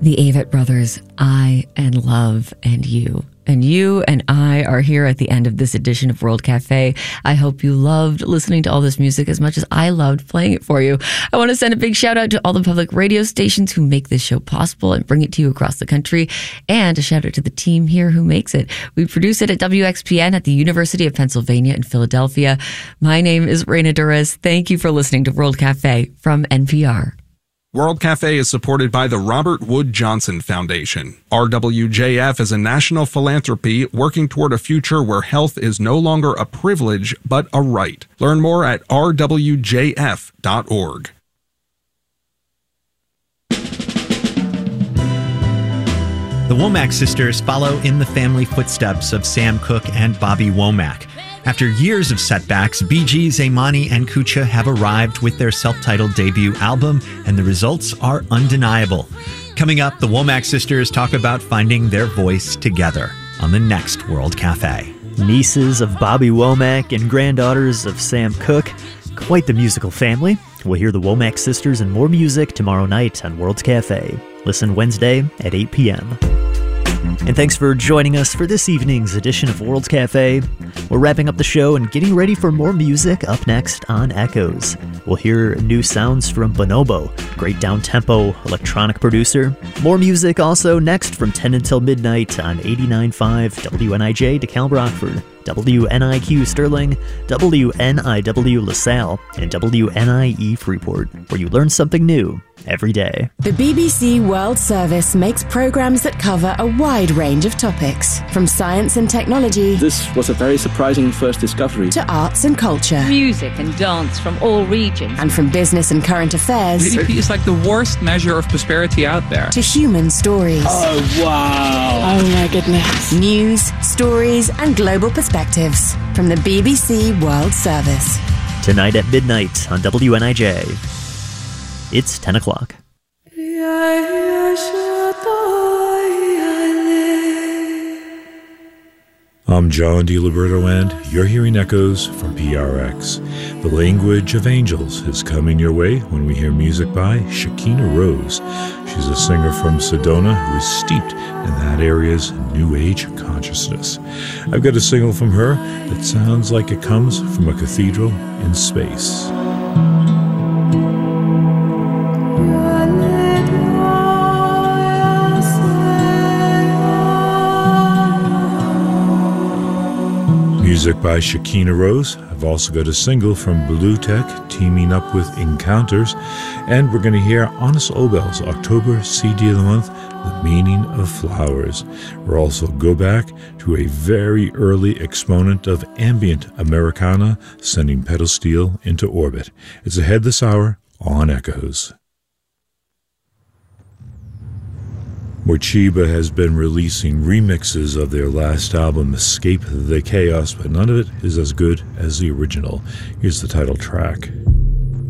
The Avett Brothers, I and Love and You. And you and I are here at the end of this edition of World Cafe. I hope you loved listening to all this music as much as I loved playing it for you. I want to send a big shout out to all the public radio stations who make this show possible and bring it to you across the country. And a shout out to the team here who makes it. We produce it at WXPN at the University of Pennsylvania in Philadelphia. My name is Reina Torres. Thank you for listening to World Cafe from NPR. World Cafe is supported by the Robert Wood Johnson Foundation. RWJF is a national philanthropy working toward a future where health is no longer a privilege, but a right. Learn more at rwjf.org. The Womack sisters follow in the family footsteps of Sam Cooke and Bobby Womack. After years of setbacks, Bee Gees, Imani, and Kucha have arrived with their self-titled debut album, and the results are undeniable. Coming up, the Womack sisters talk about finding their voice together on the next World Cafe. Nieces of Bobby Womack and granddaughters of Sam Cooke. Quite the musical family. We'll hear the Womack sisters and more music tomorrow night on World Cafe. Listen Wednesday at 8 p.m. And thanks for joining us for this evening's edition of World Cafe. We're wrapping up the show and getting ready for more music up next on Echoes. We'll hear new sounds from Bonobo, great down-tempo electronic producer. More music also next from 10 until midnight on 89.5 WNIJ DeKalb Rockford, WNIQ Sterling, WNIW LaSalle, and WNIE Freeport, where you learn something new every day. The BBC World Service makes programs that cover a wide range of topics, from science and technology. This was a very surprising first discovery. To arts and culture. Music and dance from all regions. And from business and current affairs. GDP is like the worst measure of prosperity out there. To human stories. Oh, wow. Oh, my goodness. News, stories, and global perspectives from the BBC World Service. Tonight at midnight on WNIJ. It's 10 o'clock. I'm John DiLiberto, and you're hearing Echoes from PRX. The Language of Angels is coming your way when we hear music by Shekinah Rose. She's a singer from Sedona who is steeped in that area's New Age consciousness. I've got a single from her that sounds like it comes from a cathedral in space. Music by Shekinah Rose. I've also got a single from Blue Tech teaming up with Encounters, and we're going to hear Honest Obel's October CD of the Month, The Meaning of Flowers. We'll also go back to a very early exponent of ambient Americana, sending pedal steel into orbit. It's ahead this hour on Echoes. Morcheeba has been releasing remixes of their last album, Escape the Chaos, but none of it is as good as the original. Here's the title track.